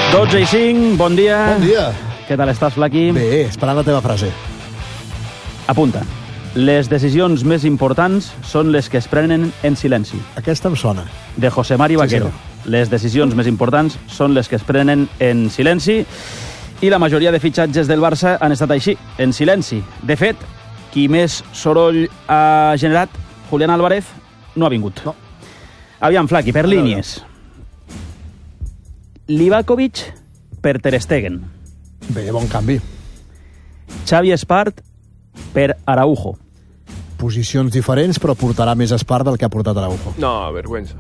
12:05, bon dia. Bon dia. Què tal estàs, Flaqui? Bé, esperant la teva frase. Apunta. Les decisions més importants són les que es prenen en silenci. Aquesta em sona. De José Mari Vaquero. Les decisions més importants són les que es prenen en silenci i la majoria de fitxatges del Barça han estat així, en silenci. De fet, qui més soroll ha generat, Julián Álvarez, no ha vingut. No. Aviam, Flaqui, per línies. Livakovic per Ter Stegen. Bé, bon canvi. Xavi Espart per Araujo. Posicions diferents, però portarà més Espart del que ha portat Araujo. No, vergüenza.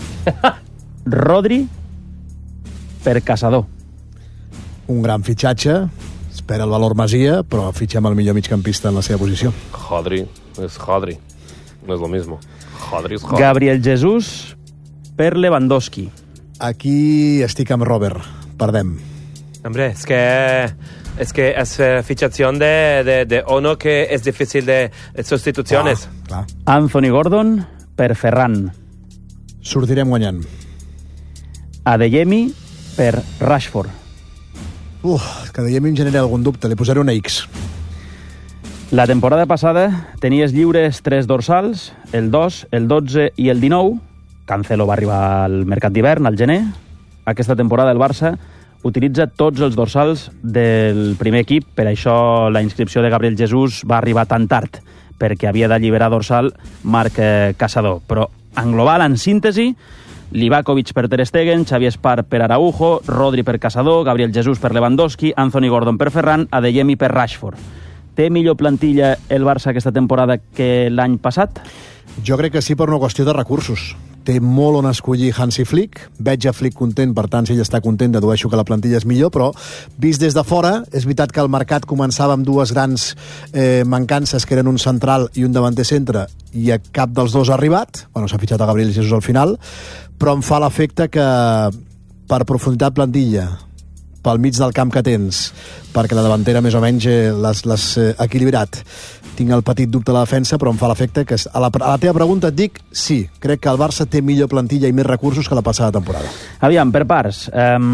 Rodri per Casador. Un gran fitxatge, espera el valor Masia, però fitxem el millor migcampista en la seva posició. Jodri, es Jodri. No es lo mismo. Jodri es Jodri. Gabriel Jesús per Lewandowski. Aquí estic amb Robert. Perdem. Hombre, es que es fichación de uno que es difícil de sustituciones. Clar. Anthony Gordon per Ferran. Sortirem guanyant. Adeyemi per Rashford. Que de mi em genera algun dubte. Li posaré una X. La temporada passada tenies lliures 3 dorsals, el 2, el 12 i el 19. Cancelo va arribar al mercat d'hivern, al gener. Aquesta temporada el Barça utilitza tots els dorsals del primer equip, per això la inscripció de Gabriel Jesús va arribar tan tard, perquè havia d'alliberar dorsal Marc Casador. Però en global, en síntesi, Livakovic per Ter Stegen, Xavi Espart per Araujo, Rodri per Casador, Gabriel Jesús per Lewandowski, Anthony Gordon per Ferran, Adeyemi per Rashford. Té millor plantilla el Barça aquesta temporada que l'any passat? Jo crec que sí, per una qüestió de recursos. Té molt on escollir Hansi Flick. Veig a Flick content, per tant, si ell està content, dedueixo que la plantilla és millor, però vist des de fora, és veritat que el mercat començava amb dues grans mancances, que eren un central i un davanter centre, i a cap dels dos ha arribat. Bueno, s'ha fitxat a Gabriel Jesús al final, però em fa l'efecte que per profunditat plantilla, pel mig del camp que tens, perquè la davantera més o menys l'has equilibrat. Tinc el petit dubte a la defensa, però em fa l'efecte que a la teva pregunta et dic sí, crec que el Barça té millor plantilla i més recursos que la passada temporada. Aviam, per parts.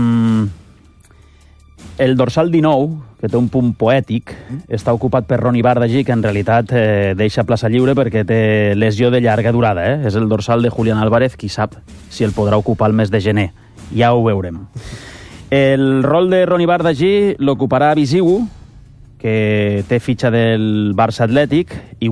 El dorsal 19, que té un punt poètic, està ocupat per Ronny Bardaghi, que en realitat deixa plaça lliure perquè té lesió de llarga durada. És el dorsal de Julián Álvarez, qui sap si el podrà ocupar el mes de gener. Ja ho veurem. El rol de Ronny Bardaghi l'ocuparà Visigu, que té fitxa del Barça Atlètic, i